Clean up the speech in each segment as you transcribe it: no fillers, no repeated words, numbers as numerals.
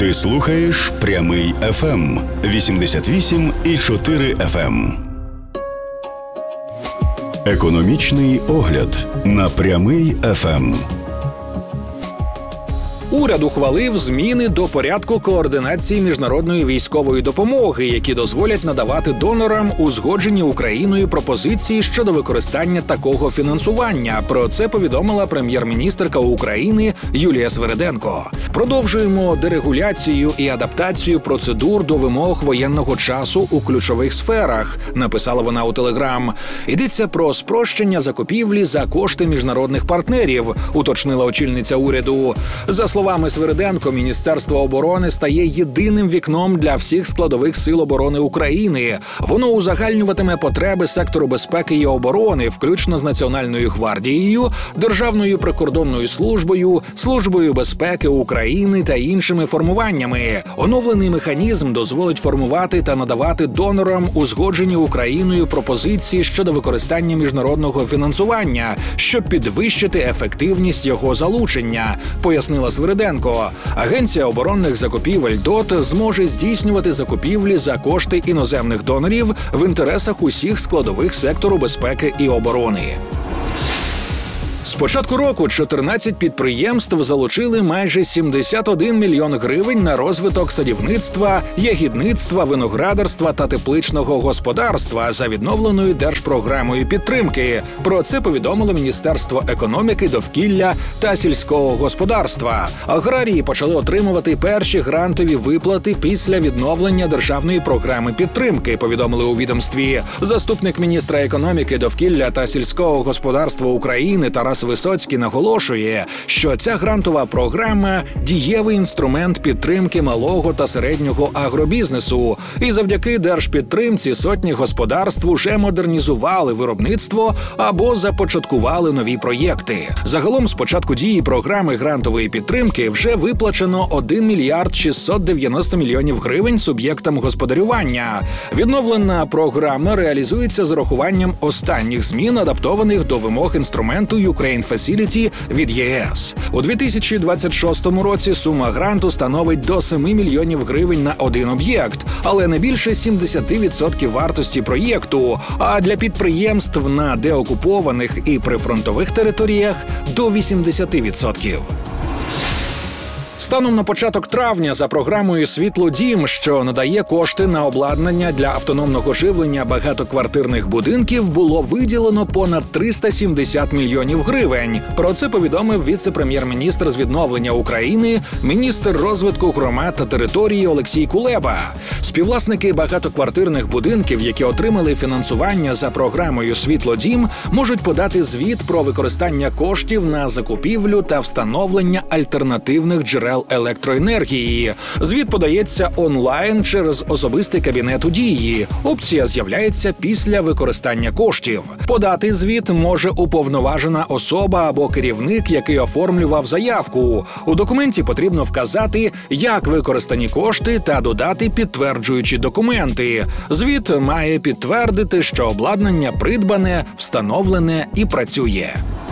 Ти слухаєш Прямий ФМ 88,4 FM. Економічний огляд на Прямий ФМ. Уряд ухвалив зміни до порядку координації міжнародної військової допомоги, які дозволять надавати донорам узгоджені Україною пропозиції щодо використання такого фінансування. Про це повідомила прем'єр-міністерка України Юлія Свириденко. Продовжуємо дерегуляцію і адаптацію процедур до вимог воєнного часу у ключових сферах, написала вона у Телеграм. Йдеться про спрощення закупівлі за кошти міжнародних партнерів, уточнила очільниця уряду. За словами Свириденко, Міністерство оборони стає єдиним вікном для всіх складових сил оборони України. Воно узагальнюватиме потреби сектору безпеки і оборони, включно з Національною гвардією, Державною прикордонною службою, Службою безпеки України та іншими формуваннями. Оновлений механізм дозволить формувати та надавати донорам узгоджені Україною пропозиції щодо використання міжнародного фінансування, щоб підвищити ефективність його залучення, пояснила Свириденко. Агенція оборонних закупівель ДОТ зможе здійснювати закупівлі за кошти іноземних донорів в інтересах усіх складових сектору безпеки і оборони. З початку року 14 підприємств залучили майже 71 мільйон гривень на розвиток садівництва, ягідництва, виноградарства та тепличного господарства за відновленою держпрограмою підтримки. Про це повідомило Міністерство економіки, довкілля та сільського господарства. Аграрії почали отримувати перші грантові виплати після відновлення державної програми підтримки, повідомили у відомстві. Заступник міністра економіки, довкілля та сільського господарства України Тарас Висоцький наголошує, що ця грантова програма – дієвий інструмент підтримки малого та середнього агробізнесу. І завдяки держпідтримці сотні господарств уже модернізували виробництво або започаткували нові проєкти. Загалом з початку дії програми грантової підтримки вже виплачено 1 мільярд 690 мільйонів гривень суб'єктам господарювання. Відновлена програма реалізується з урахуванням останніх змін, адаптованих до вимог інструменту Ukraine Facility від ЄС. У 2026 році сума гранту становить до 7 мільйонів гривень на один об'єкт, але не більше 70% вартості проєкту, а для підприємств на деокупованих і прифронтових територіях – до 80%. Станом на початок травня за програмою «Світлодім», що надає кошти на обладнання для автономного живлення багатоквартирних будинків, було виділено понад 370 мільйонів гривень. Про це повідомив віце-прем'єр-міністр з відновлення України, міністр розвитку громад та території Олексій Кулеба. Співвласники багатоквартирних будинків, які отримали фінансування за програмою «Світлодім», можуть подати звіт про використання коштів на закупівлю та встановлення альтернативних джерел електроенергії. Звіт подається онлайн через особистий кабінет у Дії. Опція з'являється після використання коштів. Подати звіт може уповноважена особа або керівник, який оформлював заявку. У документі потрібно вказати, як використані кошти та додати підтверджуючі документи. Звіт має підтвердити, що обладнання придбане, встановлене і працює.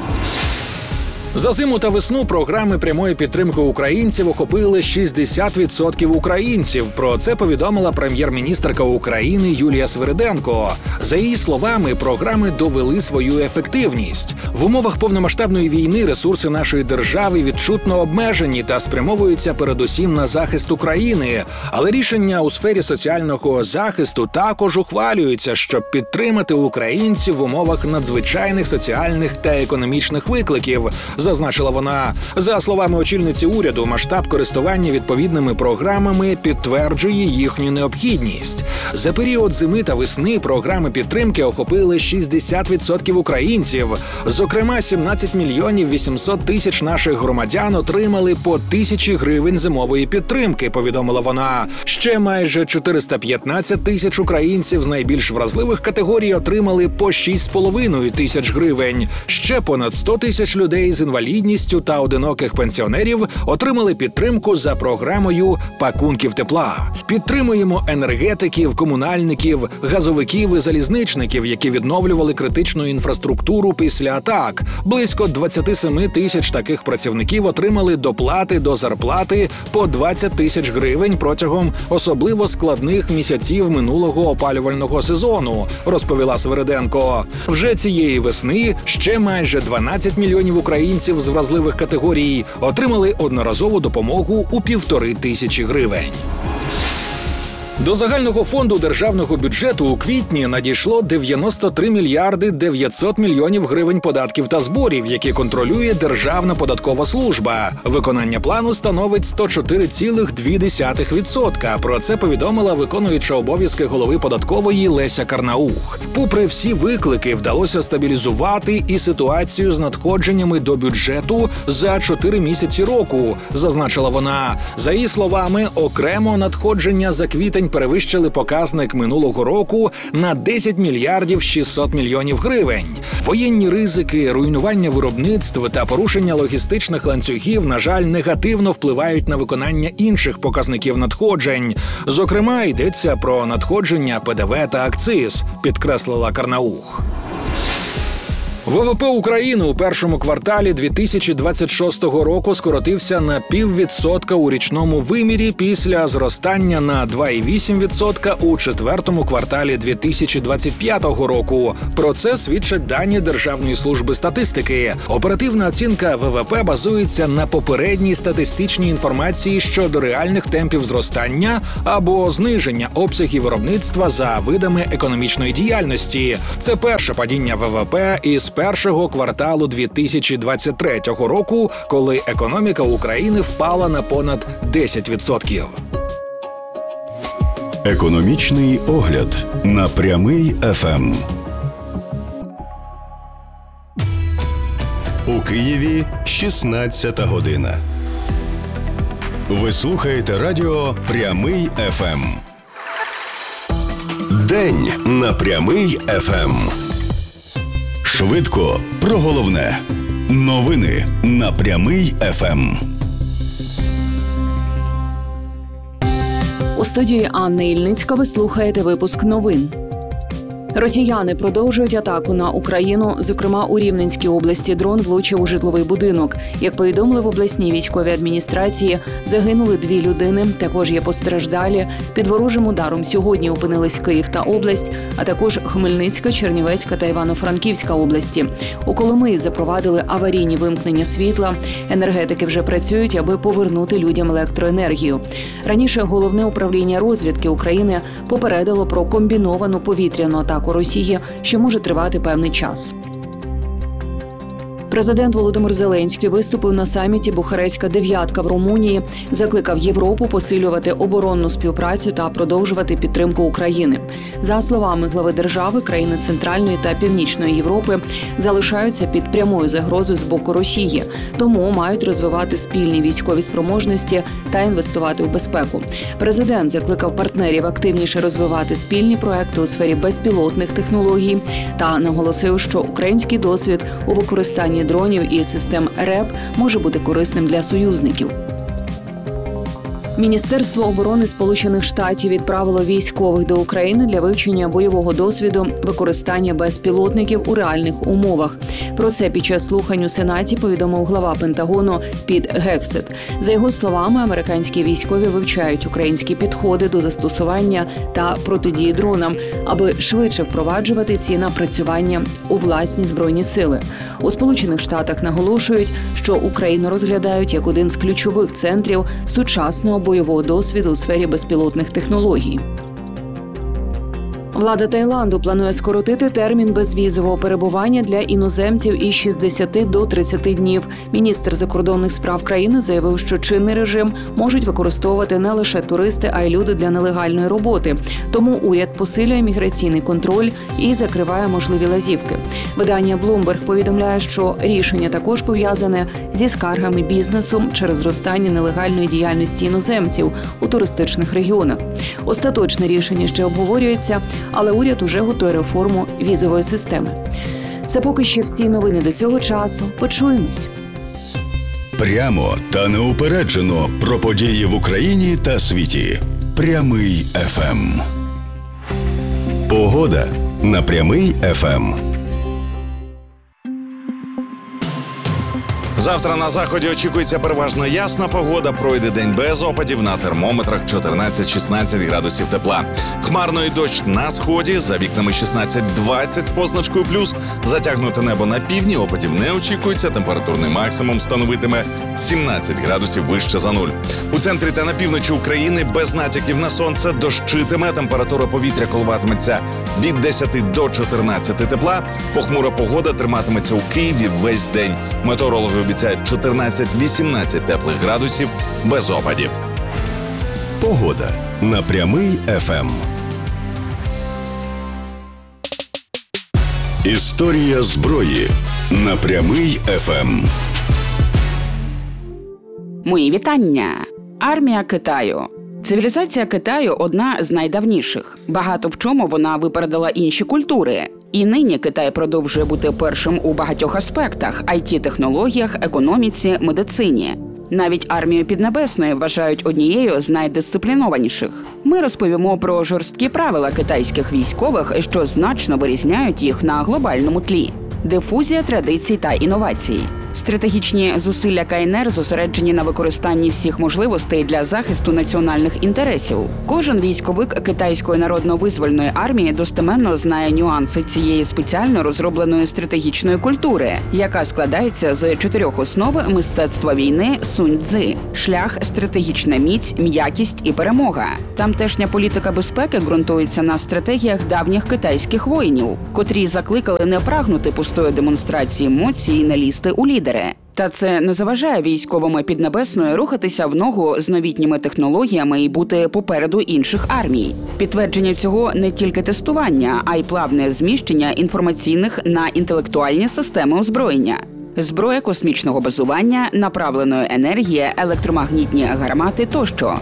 За зиму та весну програми прямої підтримки українців охопили 60% українців. Про це повідомила прем'єр-міністерка України Юлія Свириденко. За її словами, програми довели свою ефективність. В умовах повномасштабної війни ресурси нашої держави відчутно обмежені та спрямовуються передусім на захист України. Але рішення у сфері соціального захисту також ухвалюються, щоб підтримати українців в умовах надзвичайних соціальних та економічних викликів, зазначила вона. За словами очільниці уряду, масштаб користування відповідними програмами підтверджує їхню необхідність. За період зими та весни програми підтримки охопили 60% українців. Зокрема, 17 мільйонів 800 тисяч наших громадян отримали по 1000 гривень зимової підтримки, повідомила вона. Ще майже 415 тисяч українців з найбільш вразливих категорій отримали по 6,5 тисяч гривень. Ще понад 100 тисяч людей з інвалідністю та одиноких пенсіонерів отримали підтримку за програмою пакунків тепла. Підтримуємо енергетиків, комунальників, газовиків і залізничників, які відновлювали критичну інфраструктуру після атак. Близько 27 тисяч таких працівників отримали доплати до зарплати по 20 тисяч гривень протягом особливо складних місяців минулого опалювального сезону, розповіла Свириденко. Вже цієї весни ще майже 12 мільйонів українців з вразливих категорій отримали одноразову допомогу у 1500 гривень. До загального фонду державного бюджету у квітні надійшло 93 мільярди 900 мільйонів гривень податків та зборів, які контролює Державна податкова служба. Виконання плану становить 104,2%. Про це повідомила виконуюча обов'язки голови податкової Леся Карнаух. Попри всі виклики, вдалося стабілізувати і ситуацію з надходженнями до бюджету за 4 місяці року, зазначила вона. За її словами, окремо надходження за квітень перевищили показник минулого року на 10 мільярдів 600 мільйонів гривень. Воєнні ризики, руйнування виробництв та порушення логістичних ланцюгів, на жаль, негативно впливають на виконання інших показників надходжень. Зокрема, йдеться про надходження ПДВ та акциз, підкреслила Карнаух. ВВП України у першому кварталі 2026 року скоротився на 0,5% у річному вимірі після зростання на 2,8% у четвертому кварталі 2025 року. Про це свідчать дані Державної служби статистики. Оперативна оцінка ВВП базується на попередній статистичній інформації щодо реальних темпів зростання або зниження обсягів виробництва за видами економічної діяльності. Це перше падіння ВВП із першого кварталу 2023 року, коли економіка України впала на понад 10%. Економічний огляд на Прямий ФМ. У Києві 16 година. Ви слухаєте радіо Прямий ФМ. День на Прямий ФМ. Швидко про головне. Новини на Прямий ФМ. У студії Анна Ільницька ви слухаєте випуск новин. Росіяни продовжують атаку на Україну. Зокрема, у Рівненській області дрон влучив у житловий будинок. Як повідомили в обласній військовій адміністрації, загинули 2 людини. Також є постраждалі. Під ворожим ударом сьогодні опинились Київ та область, а також Хмельницька, Чернівецька та Івано-Франківська області. У Коломиї запровадили аварійні вимкнення світла. Енергетики вже працюють, аби повернути людям електроенергію. Раніше Головне управління розвідки України попередило про комбіновану повітряну атаку Росії, що може тривати певний час. Президент Володимир Зеленський виступив на саміті «Бухарестська дев'ятка» в Румунії, закликав Європу посилювати оборонну співпрацю та продовжувати підтримку України. За словами глави держави, країни Центральної та Північної Європи залишаються під прямою загрозою з боку Росії, тому мають розвивати спільні військові спроможності та інвестувати в безпеку. Президент закликав партнерів активніше розвивати спільні проекти у сфері безпілотних технологій та наголосив, що український досвід у використанні дронів і систем РЕП може бути корисним для союзників. Міністерство оборони Сполучених Штатів відправило військових до України для вивчення бойового досвіду використання безпілотників у реальних умовах. Про це під час слухань у Сенаті повідомив глава Пентагону Піт Гексет. За його словами, американські військові вивчають українські підходи до застосування та протидії дронам, аби швидше впроваджувати ці напрацювання у власні збройні сили. У Сполучених Штатах наголошують, що Україну розглядають як один з ключових центрів сучасного бойового досвіду у сфері безпілотних технологій. Влада Таїланду планує скоротити термін безвізового перебування для іноземців із 60 до 30 днів. Міністр закордонних справ країни заявив, що чинний режим можуть використовувати не лише туристи, а й люди для нелегальної роботи. Тому уряд посилює міграційний контроль і закриває можливі лазівки. Видання Bloomberg повідомляє, що рішення також пов'язане зі скаргами бізнесу через зростання нелегальної діяльності іноземців у туристичних регіонах. Остаточне рішення ще обговорюється, але уряд уже готує реформу візової системи. Це поки що всі новини до цього часу. Почуємось. Прямо та неупереджено про події в Україні та світі. Прямий ФМ. Погода на Прямий ФМ. Завтра на заході очікується переважно ясна погода, пройде день без опадів, на термометрах 14-16 градусів тепла. Хмарно і дощ на сході, за вікнами 16-20 з позначкою плюс. Затягнуте небо на півдні, опадів не очікується, температурний максимум становитиме 17 градусів вище за нуль. У центрі та на півночі України без натяків на сонце дощитиме, температура повітря коливатиметься від 10 до 14 тепла. Похмура погода триматиметься у Києві весь день. Метеорологи обіцяють 14-18 теплих градусів без опадів. Погода на Прямий ФМ. Історія зброї на Прямий ФМ. Мої вітання! Армія Китаю. Цивілізація Китаю – одна з найдавніших. Багато в чому вона випередила інші культури. І нині Китай продовжує бути першим у багатьох аспектах – IT-технологіях, економіці, медицині. Навіть армію Піднебесної вважають однією з найдисциплінованіших. Ми розповімо про жорсткі правила китайських військових, що значно вирізняють їх на глобальному тлі. Дифузія традицій та інновацій. Стратегічні зусилля КНР зосереджені на використанні всіх можливостей для захисту національних інтересів. Кожен військовик Китайської народно-визвольної армії достеменно знає нюанси цієї спеціально розробленої стратегічної культури, яка складається з 4 основ мистецтва війни Сунь-цзи – шлях, стратегічна міць, м'якість і перемога. Тамтешня політика безпеки ґрунтується на стратегіях давніх китайських воїнів, котрі закликали не прагнути пустої демонстрації емоцій і не лізти у лідери. Та це не заважає військовим Піднебесної рухатися в ногу з новітніми технологіями і бути попереду інших армій. Підтвердження цього не тільки тестування, а й плавне зміщення інформаційних на інтелектуальні системи озброєння. Зброя космічного базування, направленої енергії, електромагнітні гармати тощо.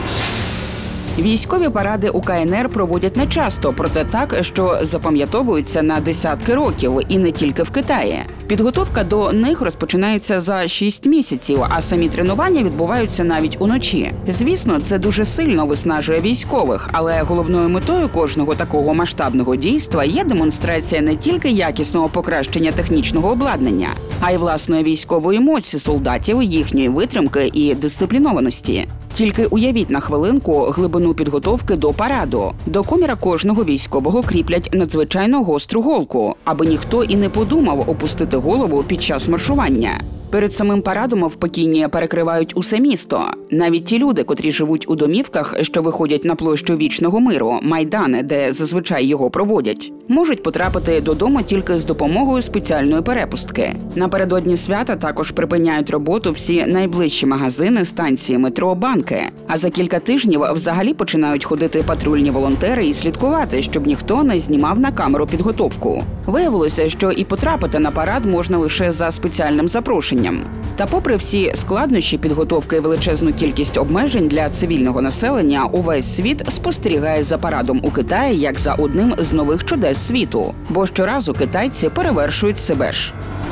Військові паради у КНР проводять нечасто, проте так, що запам'ятовуються на десятки років, і не тільки в Китаї. Підготовка до них розпочинається за 6 місяців, а самі тренування відбуваються навіть уночі. Звісно, це дуже сильно виснажує військових, але головною метою кожного такого масштабного дійства є демонстрація не тільки якісного покращення технічного обладнання, а й власної військової моці солдатів, їхньої витримки і дисциплінованості. Тільки уявіть на хвилинку глибину підготовки до параду. До коміра кожного військового кріплять надзвичайно гостру голку, аби ніхто і не подумав опустити голову під час маршування. Перед самим парадом впокійні перекривають усе місто. Навіть ті люди, котрі живуть у домівках, що виходять на площу Вічного миру, Майдан, де зазвичай його проводять, можуть потрапити додому тільки з допомогою спеціальної перепустки. Напередодні свята також припиняють роботу всі найближчі магазини, станції метро, банки. А за кілька тижнів взагалі починають ходити патрульні волонтери і слідкувати, щоб ніхто не знімав на камеру підготовку. Виявилося, що і потрапити на парад можна лише за спеціальним запрошенням. Та попри всі складнощі підготовки і величезну кількість обмежень для цивільного населення, увесь світ спостерігає за парадом у Китаї як за одним з нових чудес світу. Бо щоразу китайці перевершують себе ж.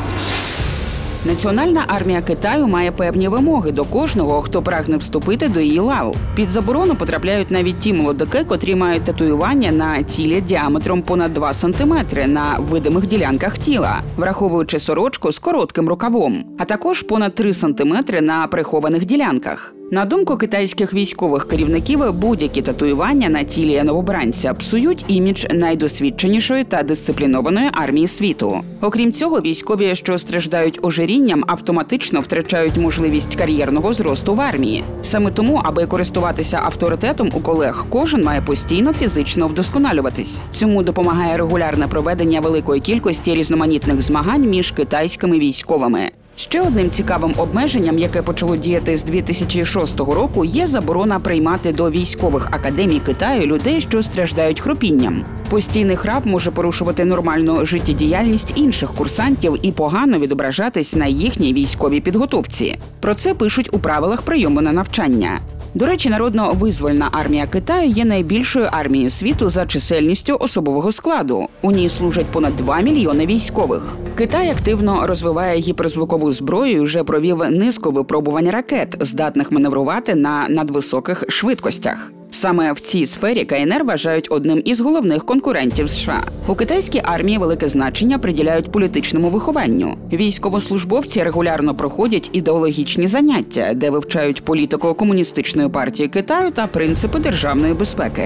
Національна армія Китаю має певні вимоги до кожного, хто прагне вступити до її лав. Під заборону потрапляють навіть ті молодики, котрі мають татуювання на тілі діаметром понад 2 сантиметри на видимих ділянках тіла, враховуючи сорочку з коротким рукавом, а також понад 3 сантиметри на прихованих ділянках. На думку китайських військових керівників, будь-які татуювання на тілі новобранця псують імідж найдосвідченішої та дисциплінованої армії світу. Окрім цього, військові, що страждають ожирінням, автоматично втрачають можливість кар'єрного зросту в армії. Саме тому, аби користуватися авторитетом у колег, кожен має постійно фізично вдосконалюватись. Цьому допомагає регулярне проведення великої кількості різноманітних змагань між китайськими військовими. Ще одним цікавим обмеженням, яке почало діяти з 2006 року, є заборона приймати до військових академій Китаю людей, що страждають хропінням. Постійний храп може порушувати нормальну життєдіяльність інших курсантів і погано відображатись на їхній військовій підготовці. Про це пишуть у правилах прийому на навчання. До речі, Народно-визвольна армія Китаю є найбільшою армією світу за чисельністю особового складу. У ній служать понад 2 мільйони військових. Китай активно розвиває гіперзвукову зброю і вже провів низку випробувань ракет, здатних маневрувати на надвисоких швидкостях. Саме в цій сфері КНР вважають одним із головних конкурентів США. У китайській армії велике значення приділяють політичному вихованню. Військовослужбовці регулярно проходять ідеологічні заняття, де вивчають політику Комуністичної партії Китаю та принципи державної безпеки.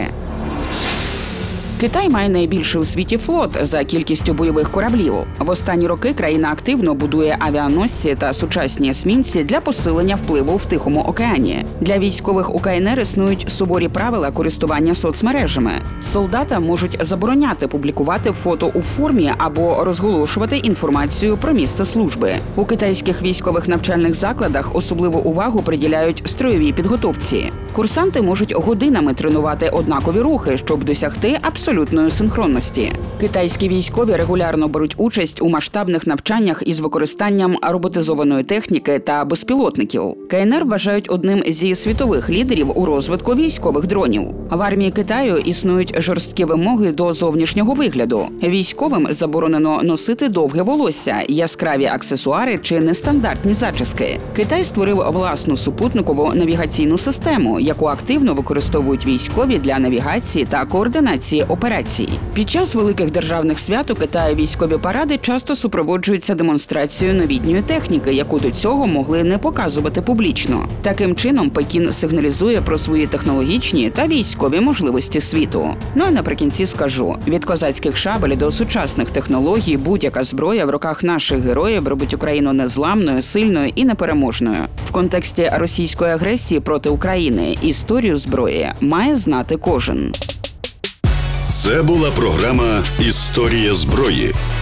Китай має найбільший у світі флот за кількістю бойових кораблів. В останні роки країна активно будує авіаносці та сучасні есмінці для посилення впливу в Тихому океані. Для військових у КНР існують суворі правила користування соцмережами. Солдатам можуть забороняти публікувати фото у формі або розголошувати інформацію про місце служби. У китайських військових навчальних закладах особливу увагу приділяють строєвій підготовці. Курсанти можуть годинами тренувати однакові рухи, щоб досягти абсолютної синхронності. Китайські військові регулярно беруть участь у масштабних навчаннях із використанням роботизованої техніки та безпілотників. КНР вважають одним зі світових лідерів у розвитку військових дронів. В армії Китаю існують жорсткі вимоги до зовнішнього вигляду. Військовим заборонено носити довге волосся, яскраві аксесуари чи нестандартні зачіски. Китай створив власну супутникову навігаційну систему, яку активно використовують військові для навігації та координації операцій. Під час великих державних свят у Китаї військові паради часто супроводжуються демонстрацією новітньої техніки, яку до цього могли не показувати публічно. Таким чином, Пекін сигналізує про свої технологічні та військові можливості світу. Ну і наприкінці скажу, від козацьких шабель до сучасних технологій будь-яка зброя в руках наших героїв робить Україну незламною, сильною і непереможною. В контексті російської агресії проти України історію зброї має знати кожен. Це була програма «Історія зброї».